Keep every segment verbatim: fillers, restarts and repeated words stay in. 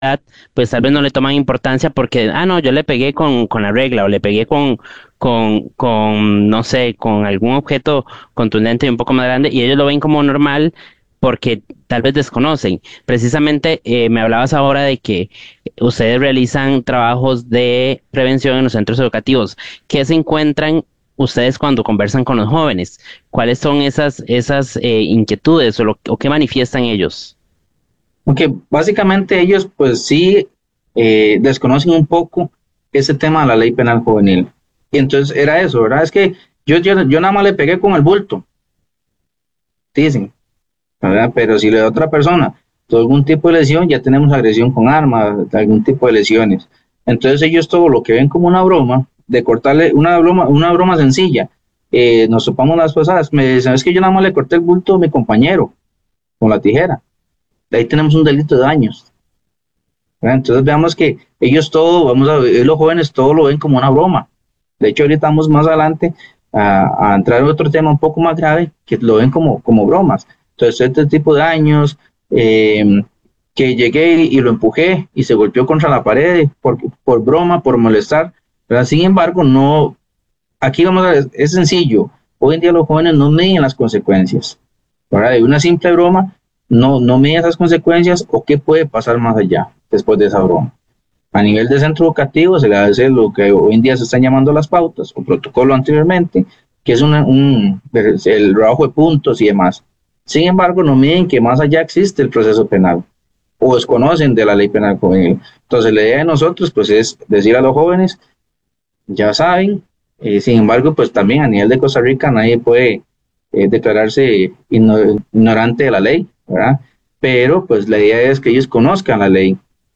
pues tal vez no le toman importancia porque, ah, no, yo le pegué con, con la regla o le pegué con, con, con, no sé, con algún objeto contundente y un poco más grande y ellos lo ven como normal porque tal vez desconocen. Precisamente eh, me hablabas ahora de que ustedes realizan trabajos de prevención en los centros educativos. ¿Qué se encuentran ustedes cuando conversan con los jóvenes? ¿Cuáles son esas, esas eh, inquietudes o, lo, o qué manifiestan ellos? Aunque básicamente ellos pues sí eh, desconocen un poco ese tema de la ley penal juvenil. Y entonces era eso, ¿verdad? Es que yo, yo, yo nada más le pegué con el bulto, dicen, ¿verdad? Pero si le da a otra persona todo algún tipo de lesión, ya tenemos agresión con armas, algún tipo de lesiones. Entonces ellos todo lo que ven como una broma, de cortarle una broma, una broma sencilla. Eh, nos topamos las pasadas, me dicen, es que yo nada más le corté el bulto a mi compañero con la tijera. De ahí tenemos un delito de daños. ¿Verdad? Entonces veamos que ellos todo, vamos a ver, los jóvenes todo lo ven como una broma. De hecho, ahorita vamos más adelante a, a entrar en otro tema un poco más grave, que lo ven como, como bromas. Entonces, este tipo de daños, eh, que llegué y lo empujé y se golpeó contra la pared por, por broma, por molestar. ¿Verdad? Sin embargo, no, aquí vamos a ver, es sencillo. Hoy en día los jóvenes no miden las consecuencias. ¿Verdad? De una simple broma, no, no mide esas consecuencias o qué puede pasar más allá después de esa broma. A nivel de centro educativo se le hace lo que hoy en día se están llamando las pautas o protocolo anteriormente, que es una, un, el trabajo de puntos y demás. Sin embargo, no miden que más allá existe el proceso penal o desconocen de la ley penal juvenil. Entonces, la idea de nosotros pues es decir a los jóvenes, ya saben, eh, sin embargo, pues también a nivel de Costa Rica nadie puede eh, declararse ignorante de la ley, ¿verdad? Pero pues la idea es que ellos conozcan la ley,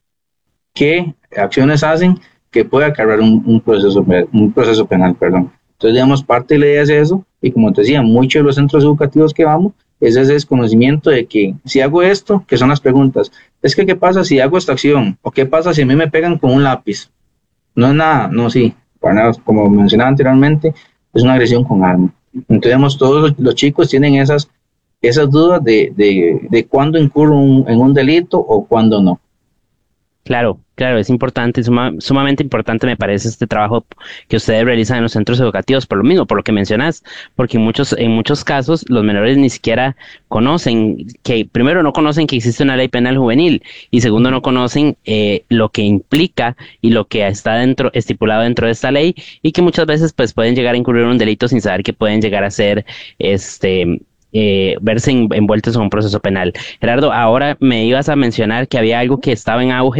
qué acciones hacen que pueda acarrear un, un, proceso, un proceso penal, perdón. Entonces, digamos, parte de la idea es eso, y como te decía, muchos de los centros educativos que vamos, es ese desconocimiento de que si hago esto, que son las preguntas, es que qué pasa si hago esta acción, o qué pasa si a mí me pegan con un lápiz. No es nada, no, sí, para nada, como mencionaba anteriormente, es una agresión con arma. Entonces, digamos, todos los, los chicos tienen esas, esas dudas de, de, de cuándo incurro un, en un delito o cuándo no. Claro, claro, es importante, suma- sumamente importante me parece este trabajo que ustedes realizan en los centros educativos, por lo mismo, por lo que mencionas, porque en muchos, en muchos casos los menores ni siquiera conocen que, primero no conocen que existe una ley penal juvenil y segundo no conocen eh, lo que implica y lo que está dentro, estipulado dentro de esta ley y que muchas veces pues pueden llegar a incurrir en un delito sin saber que pueden llegar a ser este eh, verse en- envueltos en un proceso penal. Gerardo, ahora me ibas a mencionar que había algo que estaba en auge